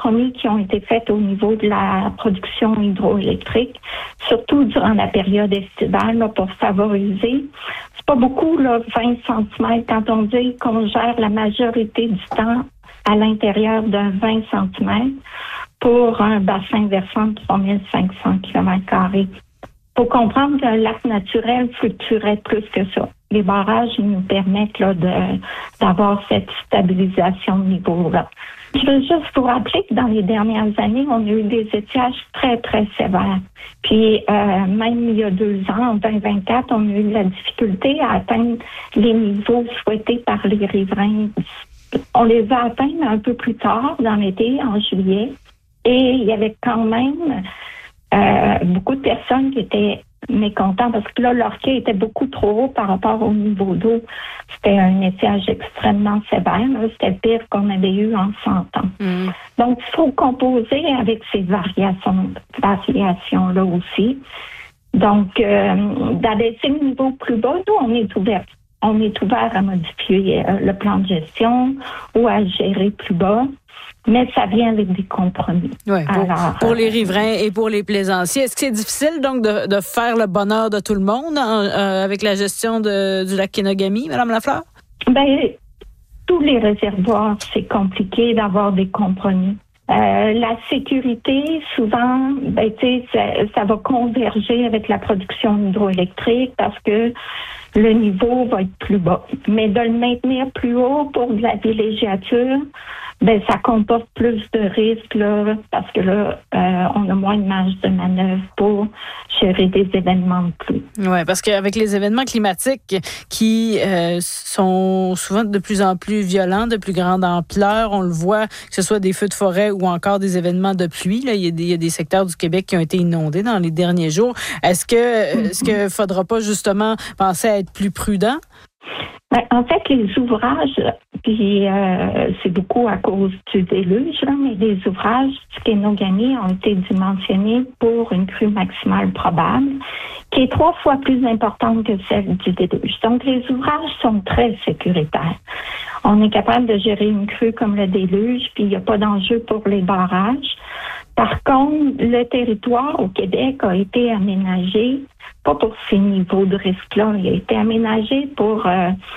compromis qui ont été faits au niveau de la production hydroélectrique, surtout durant la période estivale, là, pour favoriser. C'est pas beaucoup, là, 20 cm, quand on dit qu'on gère la majorité du temps à l'intérieur d'un 20 cm pour un bassin versant de 3500 km². Faut comprendre qu'un lac naturel fluctuerait plus que ça. Les barrages, ils nous permettent là, d'avoir cette stabilisation de niveau-là. Je veux juste vous rappeler que dans les dernières années, on a eu des étiages très, très sévères. Puis, même il y a 2 ans, en 2024, on a eu de la difficulté à atteindre les niveaux souhaités par les riverains. On les a atteints un peu plus tard dans l'été, en juillet. Et il y avait quand même beaucoup de personnes qui étaient mécontents parce que là, leur quai était beaucoup trop haut par rapport au niveau d'eau. C'était un étiage extrêmement sévère. Là. C'était le pire qu'on avait eu en 100 ans. Donc, il faut composer avec ces variations-là aussi. Donc, d'abaisser le niveau plus bas, nous, on est ouvert. On est ouvert à modifier le plan de gestion ou à gérer plus bas. Mais ça vient avec des compromis. Oui, pour les riverains et pour les plaisanciers. Est-ce que c'est difficile, donc, de faire le bonheur de tout le monde avec la gestion du lac Kenogami, Mme Lafleur? Bien, tous les réservoirs, c'est compliqué d'avoir des compromis. La sécurité, souvent, ça va converger avec la production hydroélectrique parce que le niveau va être plus bas. Mais de le maintenir plus haut pour de la villégiature, ça comporte plus de risques là, parce que là, on a moins de marge de manœuvre pour gérer des événements de pluie. Oui, parce qu'avec les événements climatiques qui sont souvent de plus en plus violents, de plus grande ampleur, on le voit, que ce soit des feux de forêt ou encore des événements de pluie. Là, il y a des secteurs du Québec qui ont été inondés dans les derniers jours. Est-ce que faudra pas justement penser à être plus prudent? En fait, les ouvrages, puis c'est beaucoup à cause du déluge, là, mais les ouvrages du Kenogami ont été dimensionnés pour une crue maximale probable, qui est 3 fois plus importante que celle du déluge. Donc, les ouvrages sont très sécuritaires. On est capable de gérer une crue comme le déluge, puis il n'y a pas d'enjeu pour les barrages. Par contre, le territoire au Québec a été aménagé, pas pour ces niveaux de risque-là, il a été aménagé pour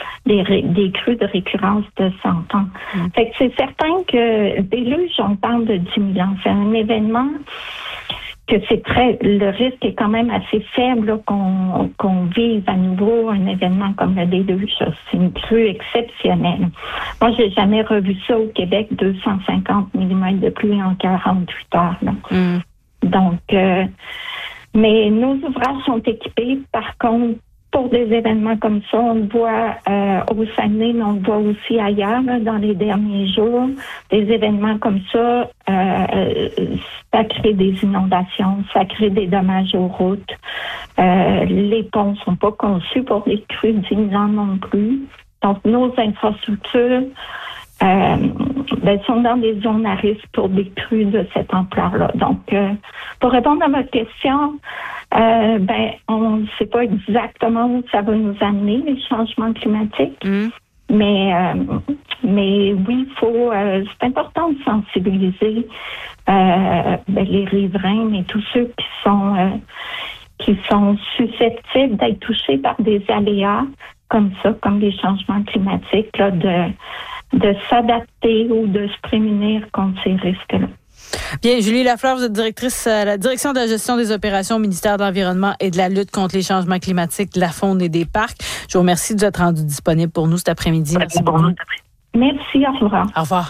des crues de récurrence de 100 ans. Fait que c'est certain que déluge, on parle de 10 000 ans. C'est un événement que le risque est quand même assez faible là, qu'on vive à nouveau un événement comme le déluge. C'est une crue exceptionnelle. Moi, j'ai jamais revu ça au Québec, 250 mm de pluie en 48 heures. Là. Donc, mais nos ouvrages sont équipés. Par contre, pour des événements comme ça, on le voit au Saguenay, mais on le voit aussi ailleurs là, dans les derniers jours. Des événements comme ça, ça crée des inondations, ça crée des dommages aux routes. Les ponts sont pas conçus pour des crues d'10 ans non plus. Donc, nos infrastructures sont dans des zones à risque pour des crues de cette ampleur-là. Donc, pour répondre à votre question, on ne sait pas exactement où ça va nous amener, les changements climatiques. Mais oui, c'est important de sensibiliser les riverains, mais tous ceux qui sont susceptibles d'être touchés par des aléas comme ça, comme les changements climatiques, là, de s'adapter ou de se prémunir contre ces risques-là. Bien, Julie Lafleur, vous êtes directrice à la Direction de la gestion des opérations au ministère de l'Environnement et de la lutte contre les changements climatiques, de la faune et des parcs. Je vous remercie de vous être rendu disponible pour nous cet après-midi. Merci beaucoup. Merci, au revoir. Au revoir.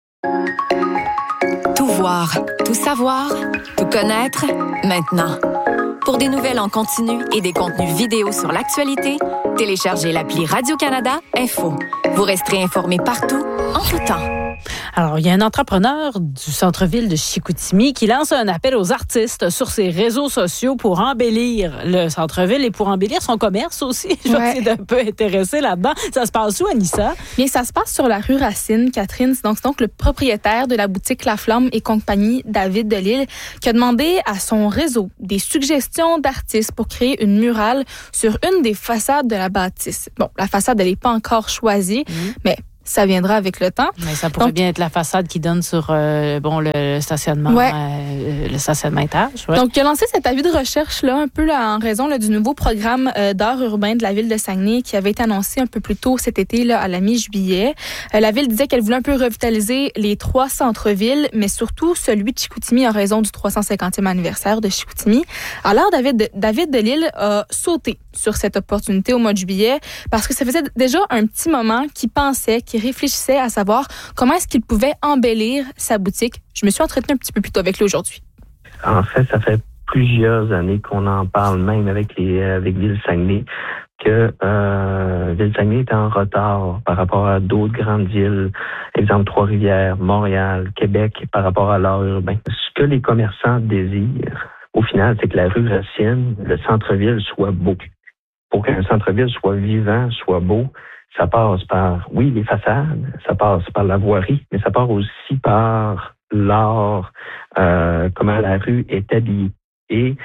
Tout voir, tout savoir, tout connaître, maintenant. Pour des nouvelles en continu et des contenus vidéo sur l'actualité, téléchargez l'appli Radio-Canada Info. Vous resterez informés partout, en tout temps. Alors, il y a un entrepreneur du centre-ville de Chicoutimi qui lance un appel aux artistes sur ses réseaux sociaux pour embellir le centre-ville et pour embellir son commerce aussi. Je vois que c'est un peu intéressé là-dedans. Ça se passe où, Anissa? Bien, ça se passe sur la rue Racine, Catherine. C'est donc le propriétaire de la boutique La Flamme et compagnie, David Delisle, qui a demandé à son réseau des suggestions d'artistes pour créer une murale sur une des façades de la bâtisse. Bon, la façade, elle n'est pas encore choisie, mais ça viendra avec le temps. Mais ça pourrait bien être la façade qui donne sur le stationnement, le stationnement étage. Ouais. Donc, il a lancé cet avis de recherche-là, un peu là, en raison là, du nouveau programme d'art urbain de la Ville de Saguenay qui avait été annoncé un peu plus tôt cet été, là, à la mi-juillet. La Ville disait qu'elle voulait un peu revitaliser les 3 centres-villes, mais surtout celui de Chicoutimi en raison du 350e anniversaire de Chicoutimi. Alors, David Delisle a sauté sur cette opportunité au mois de juillet parce que ça faisait déjà un petit moment qu'il pensait, qu'il réfléchissait à savoir comment est-ce qu'il pouvait embellir sa boutique. Je me suis entretenue un petit peu plus tôt avec lui aujourd'hui. En fait, ça fait plusieurs années qu'on en parle, même avec Ville-Saguenay, que Ville-Saguenay est en retard par rapport à d'autres grandes villes, exemple Trois-Rivières, Montréal, Québec, par rapport à l'art urbain. Ce que les commerçants désirent, au final, c'est que la rue Racine, le centre-ville, soit beau. Pour qu'un centre-ville soit vivant, soit beau, ça passe par, oui, les façades, ça passe par la voirie, mais ça passe aussi par l'art, comment la rue est habillée. Et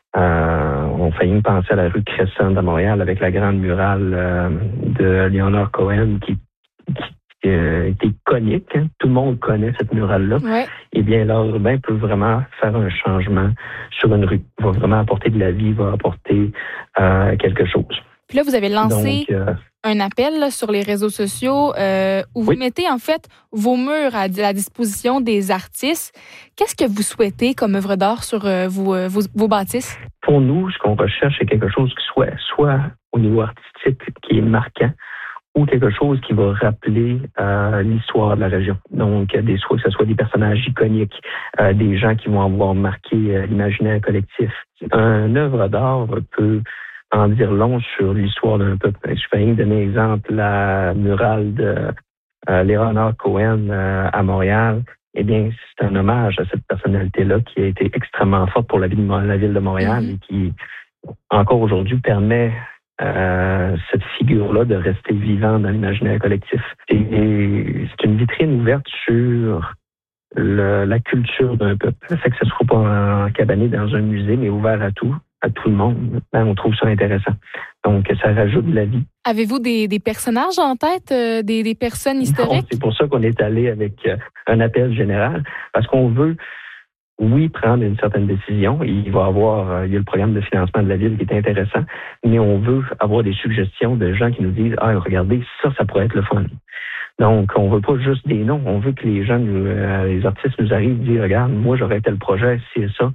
on faillit penser à la rue Crescent à Montréal avec la grande murale de Leonard Cohen qui était iconique. Hein? Tout le monde connaît cette murale-là. Ouais. Eh bien, l'art urbain peut vraiment faire un changement sur une rue. Va vraiment apporter de la vie, va apporter quelque chose. Puis là, vous avez lancé un appel là, sur les réseaux sociaux où vous mettez en fait vos murs à la disposition des artistes. Qu'est-ce que vous souhaitez comme œuvre d'art sur vos bâtisses? Pour nous, ce qu'on recherche, c'est quelque chose qui soit au niveau artistique qui est marquant ou quelque chose qui va rappeler l'histoire de la région. Donc, que ce soit des personnages iconiques, des gens qui vont avoir marqué l'imaginaire collectif. Une œuvre d'art peut en dire long sur l'histoire d'un peuple. Je vais donner exemple la murale de Leonard Cohen à Montréal. Eh bien, c'est un hommage à cette personnalité-là qui a été extrêmement forte pour la ville de Montréal et qui, encore aujourd'hui, permet cette figure-là de rester vivante dans l'imaginaire collectif. C'est une vitrine ouverte sur la culture d'un peuple. Ça fait que ça ne sera pas encabané dans un musée, mais ouvert à tout le monde. Ben, on trouve ça intéressant. Donc, ça rajoute de la vie. Avez-vous des personnages en tête, des personnes historiques? Non, c'est pour ça qu'on est allé avec un appel général, parce qu'on veut, oui, prendre une certaine décision. Il y a le programme de financement de la ville qui est intéressant, mais on veut avoir des suggestions de gens qui nous disent « Ah, regardez, ça pourrait être le fun ». Donc, on veut pas juste des noms. On veut que les gens, les artistes nous arrivent et disent « Regarde, moi, j'aurais tel projet, c'est ça.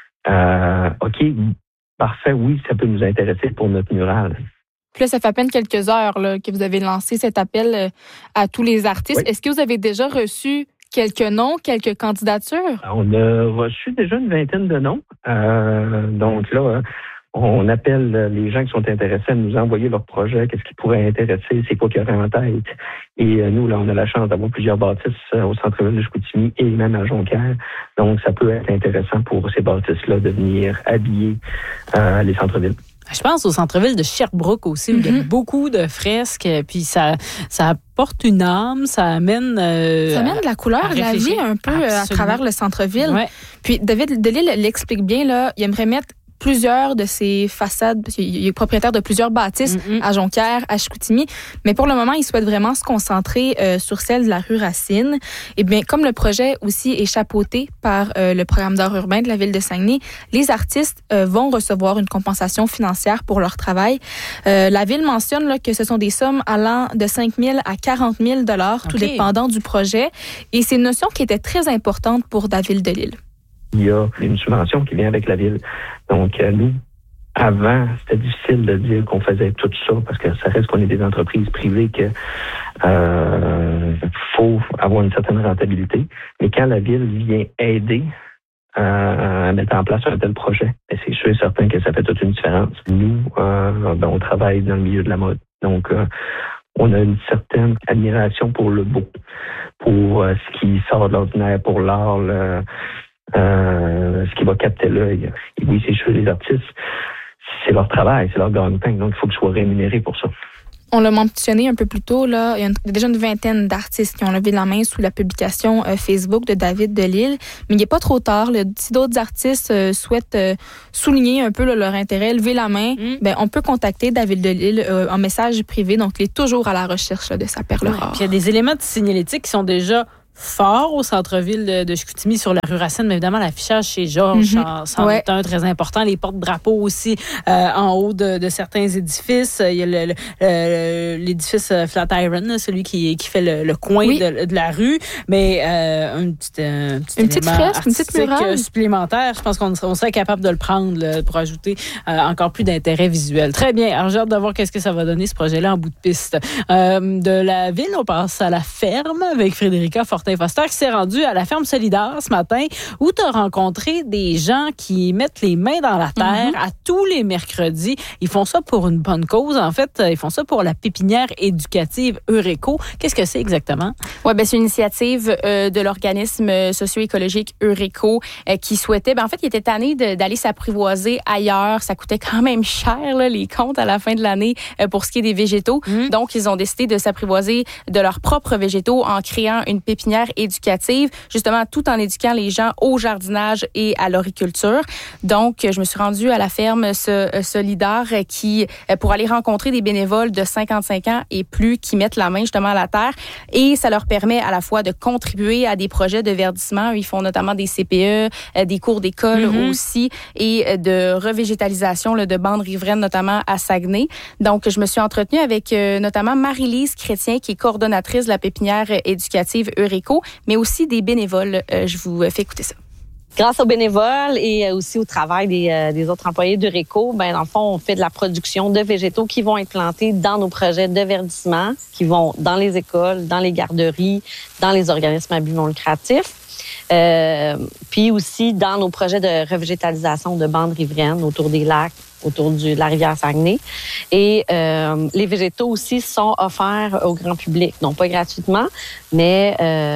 OK, parfait, oui, ça peut nous intéresser pour notre mural. » Puis là, ça fait à peine quelques heures là, que vous avez lancé cet appel à tous les artistes. Oui. Est-ce que vous avez déjà reçu quelques noms, quelques candidatures? On a reçu déjà une vingtaine de noms. Donc là, on appelle les gens qui sont intéressés à nous envoyer leur projet, qu'est-ce qui pourrait intéresser, c'est quoi qu'il y aurait en tête. Et nous, là, on a la chance d'avoir plusieurs bâtisses au centre-ville de Chicoutimi et même à Jonquière. Donc, ça peut être intéressant pour ces bâtisses-là de venir habiller les centres-villes. Je pense au centre-ville de Sherbrooke aussi, où il y a beaucoup de fresques, puis ça apporte une âme, ça amène... ça amène de la couleur, de la vie un peu à travers le centre-ville. Ouais. Puis David Delisle l'explique bien, là, il aimerait mettre plusieurs de ces façades, parce qu'il est propriétaire de plusieurs bâtisses à Jonquière, à Chicoutimi, mais pour le moment, il souhaite vraiment se concentrer sur celle de la rue Racine. Et bien, comme le projet aussi est chapeauté par le programme d'art urbain de la Ville de Saguenay, les artistes vont recevoir une compensation financière pour leur travail. La Ville mentionne là, que ce sont des sommes allant de 5 000 à 40 000 $, tout dépendant du projet. Et c'est une notion qui était très importante pour David Delisle. Il y a une subvention qui vient avec la ville. Donc, nous, avant, c'était difficile de dire qu'on faisait tout ça parce que ça reste qu'on est des entreprises privées que faut avoir une certaine rentabilité. Mais quand la ville vient aider à mettre en place un tel projet, c'est sûr et certain que ça fait toute une différence. Nous, on travaille dans le milieu de la mode. Donc, on a une certaine admiration pour le beau, pour ce qui sort de l'ordinaire, pour l'art, ce qui va capter l'œil. Et oui, c'est sûr, les artistes, c'est leur travail, c'est leur gagne-pain, donc il faut qu'ils soient rémunérés pour ça. On l'a mentionné un peu plus tôt, là, il y a déjà une vingtaine d'artistes qui ont levé la main sous la publication Facebook de David Delisle. Mais il n'est pas trop tard. Là. Si d'autres artistes souhaitent souligner un peu là, leur intérêt, lever la main, ben, on peut contacter David Delisle en message privé. Donc, il est toujours à la recherche là, de sa perle rare. Puis il y a des éléments de signalétique qui sont déjà fort au centre-ville de Chicoutimi sur la rue Racine, mais évidemment l'affichage chez Georges c'en est un très important. Les porte-drapeaux aussi en haut de certains édifices. Il y a l'édifice Flatiron, là, celui qui fait le coin de la rue, mais une petite fresque, une petite murale supplémentaire. Je pense qu'on serait capable de le prendre là, pour ajouter encore plus d'intérêt visuel. Très bien. Alors j'ai hâte de voir qu'est-ce que ça va donner ce projet-là en bout de piste. De la ville, on passe à la ferme avec Frédérica Fortin-Foster qui s'est rendue à la ferme solidaire ce matin où tu as rencontré des gens qui mettent les mains dans la terre à tous les mercredis. Ils font ça pour une bonne cause. En fait, ils font ça pour la pépinière éducative Eureco. Qu'est-ce que c'est exactement? Oui, c'est une initiative de l'organisme socio-écologique Eureco qui souhaitait, en fait, il était tanné d'aller s'apprivoiser ailleurs. Ça coûtait quand même cher, là, les comptes à la fin de l'année pour ce qui est des végétaux. Donc, ils ont décidé de s'apprivoiser de leurs propres végétaux en créant une pépinière éducative, justement tout en éduquant les gens au jardinage et à l'horiculture. Donc, je me suis rendue à la ferme solidaire pour aller rencontrer des bénévoles de 55 ans et plus qui mettent la main justement à la terre et ça leur permet à la fois de contribuer à des projets de verdissement. Ils font notamment des CPE, des cours d'école aussi et de revégétalisation là, de bandes riveraines, notamment à Saguenay. Donc, je me suis entretenue avec notamment Marie-Lise Chrétien qui est coordonnatrice de la pépinière éducative Eureco, mais aussi des bénévoles. Je vous fais écouter ça. Grâce aux bénévoles et aussi au travail des autres employés d'Eureco, dans le fond, on fait de la production de végétaux qui vont être plantés dans nos projets de verdissement, qui vont dans les écoles, dans les garderies, dans les organismes à but non lucratif. Puis aussi dans nos projets de revégétalisation de bandes riveraines autour des lacs, autour de la rivière Saguenay. Et les végétaux aussi sont offerts au grand public, non pas gratuitement, mais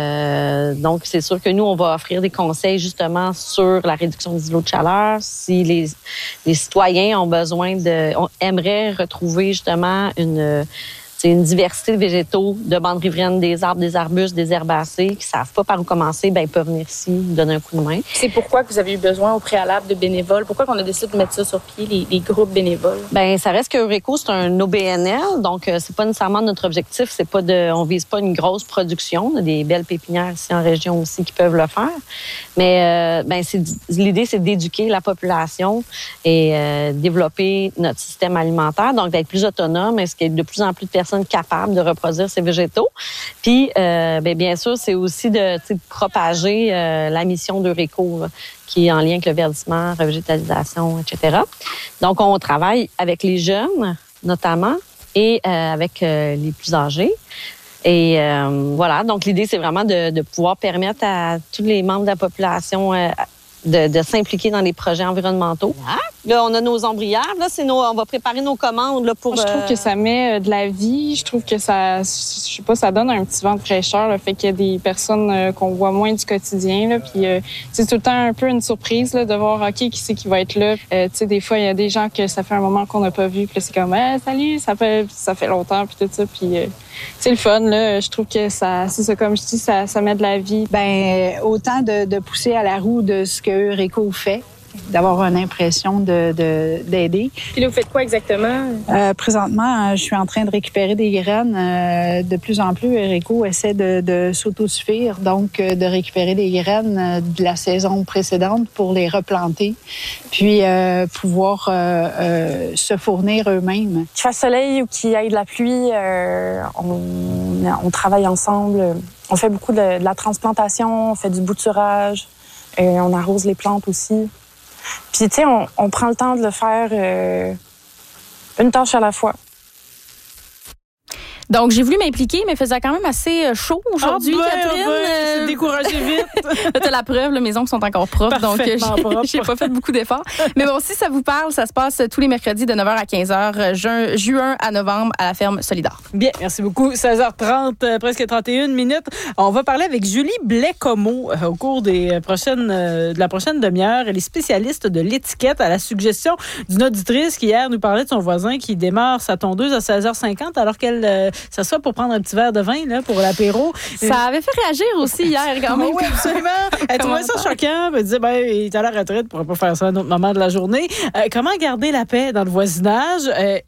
donc c'est sûr que nous, on va offrir des conseils justement sur la réduction des îlots de chaleur. Si les citoyens ont besoin aimeraient retrouver justement une diversité de végétaux, de bandes riveraines, des arbres, des arbustes, des herbacées, qui ne savent pas par où commencer, ils peuvent venir ici, nous donner un coup de main. C'est pourquoi que vous avez eu besoin au préalable de bénévoles? Pourquoi qu'on a décidé de mettre ça sur pied, les groupes bénévoles? Ça reste que Eureco, c'est un OBNL, donc c'est pas nécessairement notre objectif, on vise pas une grosse production. On a des belles pépinières ici en région aussi qui peuvent le faire. Mais l'idée, c'est d'éduquer la population et développer notre système alimentaire, donc d'être plus autonome, est-ce qu'il y a de plus en plus de personnes capables de reproduire ces végétaux. Puis, bien sûr, c'est aussi de propager la mission d'Eureco qui est en lien avec le verdissement, revégétalisation, etc. Donc, on travaille avec les jeunes, notamment, et avec les plus âgés. Et voilà, donc l'idée, c'est vraiment de pouvoir permettre à tous les membres de la population de s'impliquer dans les projets environnementaux. Là, on a nos ombrières. Là, on va préparer nos commandes là, pour... Je trouve que ça met de la vie. Je trouve que ça, ça donne un petit vent de fraîcheur. Le fait qu'il y a des personnes qu'on voit moins du quotidien. Là, puis c'est tout le temps un peu une surprise là, de voir, OK, qui c'est qui va être là. Des fois, il y a des gens que ça fait un moment qu'on n'a pas vu. Puis là, c'est comme, salut, ça fait longtemps. Puis tout ça. Puis c'est le fun. Là. Je trouve que ça, c'est ça, comme je dis, ça met de la vie. Autant de pousser à la roue de ce que Eureco fait, d'avoir une impression d'aider. Puis là, vous faites quoi exactement? Présentement, je suis en train de récupérer des graines. De plus en plus, Eureco essaie de s'autosuffire, donc de récupérer des graines de la saison précédente pour les replanter, puis pouvoir se fournir eux-mêmes. Qu'il fasse soleil ou qu'il y ait de la pluie, on travaille ensemble. On fait beaucoup de la transplantation, on fait du bouturage, on arrose les plantes aussi. Puis, tu sais, on prend le temps de le faire une tâche à la fois. Donc, j'ai voulu m'impliquer, mais il faisait quand même assez chaud aujourd'hui, Catherine. C'est découragé vite. T'as la preuve, là, mes ongles sont encore propres, donc j'ai pas fait beaucoup d'efforts. Mais bon, si ça vous parle, ça se passe tous les mercredis de 9h à 15h, juin à novembre à la ferme Solidar. Bien, merci beaucoup. 16h30, presque 31 minutes. On va parler avec Julie Blais-Comeau au cours de la prochaine demi-heure. Elle est spécialiste de l'étiquette à la suggestion d'une auditrice qui hier nous parlait de son voisin qui démarre sa tondeuse à 16h50 alors qu'elle s'assoit pour prendre un petit verre de vin là, pour l'apéro. Ça avait fait réagir aussi hier quand même. Oui, absolument. Elle trouvait ça choquant. Elle disait, il est à la retraite, il ne pourrait pas faire ça à un autre moment de la journée. Comment garder la paix dans le voisinage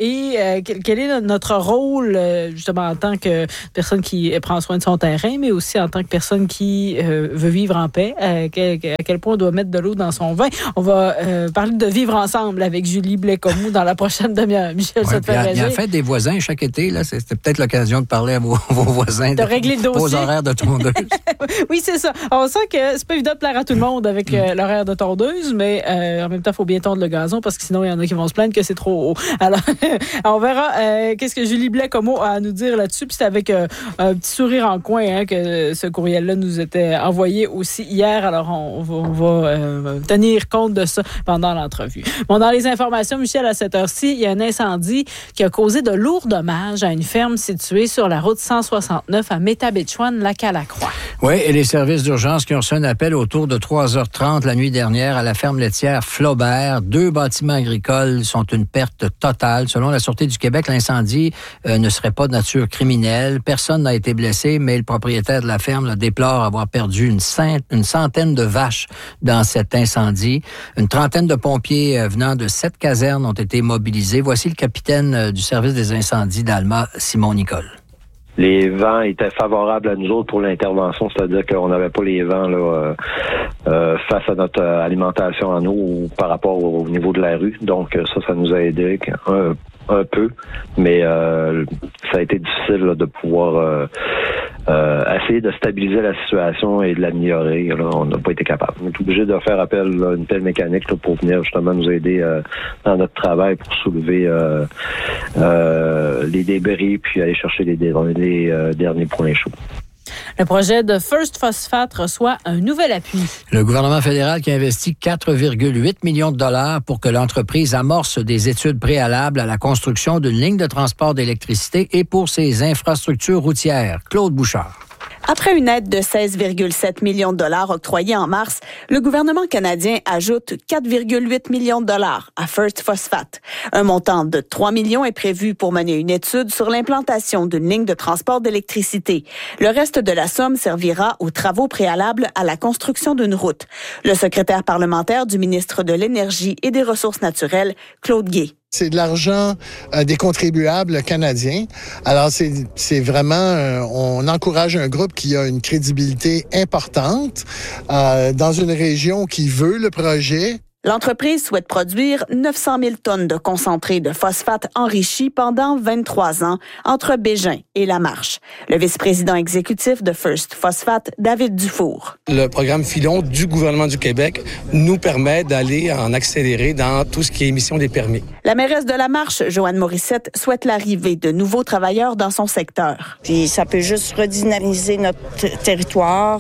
et quel est notre rôle justement en tant que personne qui prend soin de son terrain, mais aussi en tant que personne qui veut vivre en paix, à quel point on doit mettre de l'eau dans son vin. On va parler de vivre ensemble avec Julie Blais-Comeau dans la prochaine demi-heure. Michel, ça te fait réagir? Il y a en fait des voisins chaque été. Là, c'était peut-être l'occasion de parler à vos voisins. De régler le dossier. Aux horaires de tondeuse. Oui, c'est ça. On sent que c'est pas évident de plaire à tout le monde avec l'horaire de tondeuse, mais en même temps, il faut bien tondre le gazon parce que sinon, il y en a qui vont se plaindre que c'est trop haut. Alors, on verra qu'est-ce que Julie Blais-Comeau a à nous dire là-dessus. Puis c'est avec un petit sourire en coin que ce courriel-là nous était envoyé aussi hier. Alors, on va tenir compte de ça pendant l'entrevue. Bon, dans les informations, Michel, à cette heure-ci, il y a un incendie qui a causé de lourds dommages à une ferme située sur la route 169 à Métabetchouan-Lac-à-la-Croix. Oui, et les services d'urgence qui ont reçu un appel autour de 3h30 la nuit dernière à la ferme laitière Flaubert. 2 bâtiments agricoles sont une perte totale. Selon la Sûreté du Québec, l'incendie ne serait pas de nature criminelle. Personne n'a été blessé, mais le propriétaire de la ferme déplore avoir perdu une centaine de vaches dans cet incendie. Une trentaine de pompiers venant de 7 casernes ont été mobilisés. Voici le capitaine du service des incendies d'Alma, Simon Nicole. Les vents étaient favorables à nous autres pour l'intervention, c'est-à-dire qu'on n'avait pas les vents là, face à notre alimentation en eau ou par rapport au niveau de la rue. Donc ça nous a aidé un peu, mais ça a été difficile là, de pouvoir essayer de stabiliser la situation et de l'améliorer. Là, on n'a pas été capable. On est obligé de faire appel à une telle mécanique là, pour venir justement nous aider dans notre travail pour soulever les débris puis aller chercher les derniers points chauds. Le projet de First Phosphate reçoit un nouvel appui. Le gouvernement fédéral qui investit 4,8 millions de dollars pour que l'entreprise amorce des études préalables à la construction d'une ligne de transport d'électricité et pour ses infrastructures routières. Claude Bouchard. Après une aide de 16,7 millions de dollars octroyée en mars, le gouvernement canadien ajoute 4,8 millions de dollars à First Phosphate. Un montant de 3 millions est prévu pour mener une étude sur l'implantation d'une ligne de transport d'électricité. Le reste de la somme servira aux travaux préalables à la construction d'une route. Le secrétaire parlementaire du ministre de l'Énergie et des Ressources naturelles, Claude Guay. C'est de l'argent des contribuables canadiens. Alors, c'est vraiment, on encourage un groupe qui a une crédibilité importante dans une région qui veut le projet. L'entreprise souhaite produire 900 000 tonnes de concentré de phosphate enrichi pendant 23 ans entre Bégin et Lamarche. Le vice-président exécutif de First Phosphate, David Dufour. Le programme Filon du gouvernement du Québec nous permet d'aller en accélérer dans tout ce qui est émission des permis. La mairesse de Lamarche, Joanne Morissette, souhaite l'arrivée de nouveaux travailleurs dans son secteur. Puis ça peut juste redynamiser notre territoire,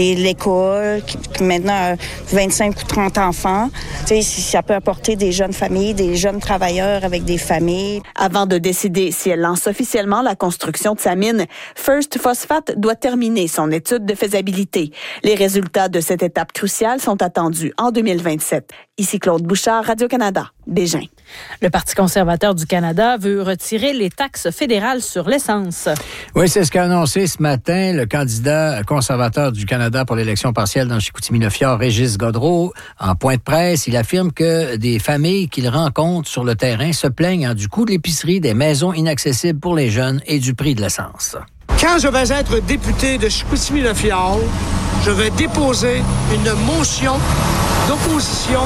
l'école, qui maintenant a 25 ou 30 enfants. Tu sais, ça peut apporter des jeunes familles, des jeunes travailleurs avec des familles. Avant de décider si elle lance officiellement la construction de sa mine, First Phosphate doit terminer son étude de faisabilité. Les résultats de cette étape cruciale sont attendus en 2027. Ici Claude Bouchard, Radio-Canada, Bégin. Le Parti conservateur du Canada veut retirer les taxes fédérales sur l'essence. Oui, c'est ce qu'a annoncé ce matin le candidat conservateur du Canada pour l'élection partielle dans Chicoutimi-Le-Fjord, Régis Godreau. En point de presse, il affirme que des familles qu'il rencontre sur le terrain se plaignent du coût de l'épicerie, des maisons inaccessibles pour les jeunes et du prix de l'essence. Quand je vais être député de Chicoutimi-Le-Fjord, je vais déposer une motion d'opposition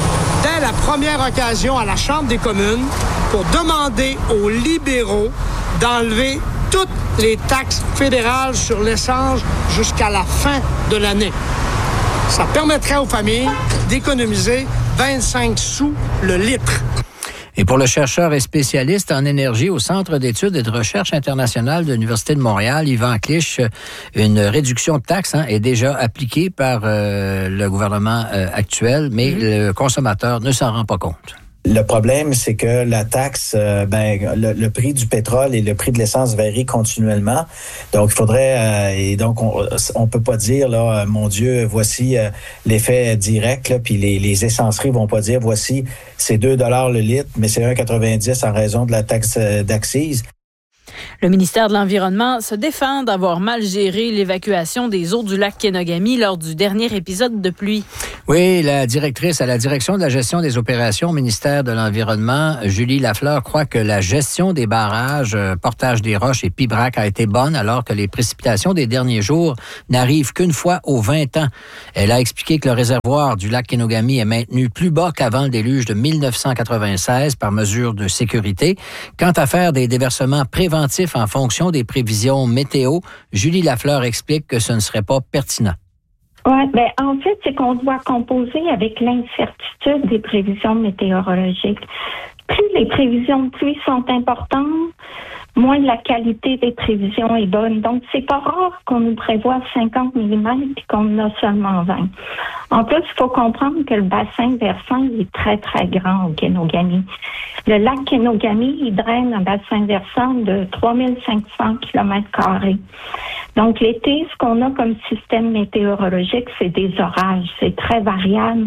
dès la première occasion à la Chambre des communes pour demander aux libéraux d'enlever toutes les taxes fédérales sur l'essence jusqu'à la fin de l'année. Ça permettrait aux familles d'économiser 25 sous le litre. Et pour le chercheur et spécialiste en énergie au Centre d'études et de recherche internationale de l'Université de Montréal, Yvan Clich, une réduction de taxes est déjà appliquée par le gouvernement actuel, mais le consommateur ne s'en rend pas compte. Le problème, c'est que la taxe, le prix du pétrole et le prix de l'essence varient continuellement. Donc, il faudrait, et donc on peut pas dire là, mon Dieu, voici l'effet direct. Là, puis les essenceries vont pas dire, voici c'est 2 $ le litre, mais c'est 1,90 en raison de la taxe d'accise. Le ministère de l'Environnement se défend d'avoir mal géré l'évacuation des eaux du lac Kenogami lors du dernier épisode de pluie. Oui, la directrice à la direction de la gestion des opérations au ministère de l'Environnement, Julie Lafleur, croit que la gestion des barrages, Portage des Roches et Pibrac a été bonne alors que les précipitations des derniers jours n'arrivent qu'une fois aux 20 ans. Elle a expliqué que le réservoir du lac Kenogami est maintenu plus bas qu'avant le déluge de 1996 par mesure de sécurité. Quant à faire des déversements préventifs en fonction des prévisions météo, Julie Lafleur explique que ce ne serait pas pertinent. Oui, en fait, c'est qu'on doit composer avec l'incertitude des prévisions météorologiques. Plus les prévisions de pluie sont importantes, moins la qualité des prévisions est bonne. Donc, c'est pas rare qu'on nous prévoit 50 mm puis qu'on en a seulement 20. En plus, il faut comprendre que le bassin versant est très, très grand au Kenogami. Le lac Kenogami, il draine un bassin versant de 3500 km². Donc, l'été, ce qu'on a comme système météorologique, c'est des orages. C'est très variable.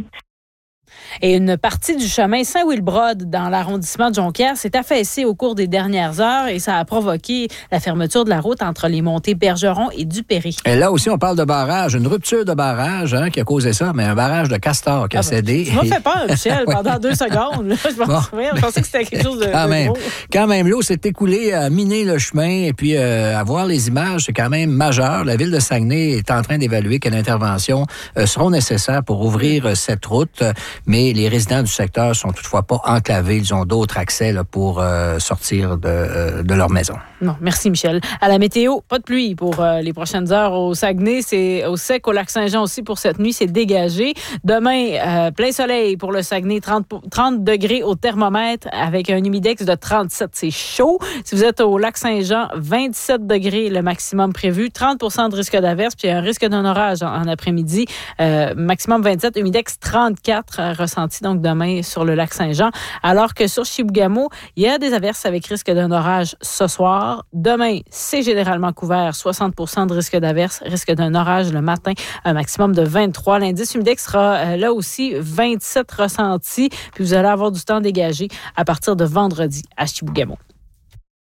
Et une partie du chemin Saint-Wilbrod dans l'arrondissement de Jonquière s'est affaissée au cours des dernières heures et ça a provoqué la fermeture de la route entre les montées Bergeron et Dupéry. Et là aussi, on parle de barrage, une rupture de barrage qui a causé ça, mais un barrage de Castor qui a cédé. Ça m'a fait peur, Michel, pendant 2 secondes. Là, je pensais que c'était quelque chose de gros. Quand même, l'eau s'est écoulée à miner le chemin et puis à voir les images, c'est quand même majeur. La ville de Saguenay est en train d'évaluer quelles interventions seront nécessaires pour ouvrir cette route, mais les résidents du secteur sont toutefois pas enclavés. Ils ont d'autres accès là, pour sortir de leur maison. Non, merci Michel. À la météo, pas de pluie pour les prochaines heures au Saguenay. C'est au sec, au Lac-Saint-Jean aussi pour cette nuit. C'est dégagé. Demain, plein soleil pour le Saguenay. 30 degrés au thermomètre avec un humidex de 37. C'est chaud. Si vous êtes au Lac-Saint-Jean, 27 degrés le maximum prévu. 30 % de risque d'averse. Puis un risque d'un orage en après-midi. Maximum 27. Humidex 34 ressenti donc demain sur le Lac-Saint-Jean. Alors que sur Chibougamau, il y a des averses avec risque d'un orage ce soir. Demain, c'est généralement couvert. 60 % de risque d'averse, risque d'un orage le matin, un maximum de 23. L'indice humidex sera là aussi 27 ressenti. Puis vous allez avoir du temps dégagé à partir de vendredi à Chibougamau.